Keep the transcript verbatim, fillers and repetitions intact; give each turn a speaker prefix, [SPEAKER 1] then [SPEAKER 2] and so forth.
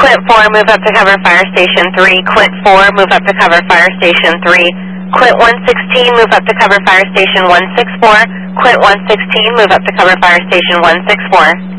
[SPEAKER 1] Quint four, move up to cover fire station three. Quint four, move up to cover fire station three. Quint one sixteen, move up to cover fire station one six four. Quint one sixteen, move up to cover fire station one six four.